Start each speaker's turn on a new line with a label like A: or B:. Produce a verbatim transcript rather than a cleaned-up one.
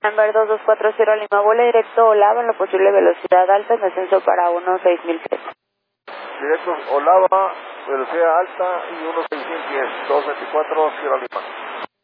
A: Amber dos dos cuatro cero Lima, vuela directo Olava en lo posible velocidad alta en descenso para uno seis mil pies.
B: Directo Olava, velocidad alta y uno seis mil pies, dos veinticuatro Sierra Lima.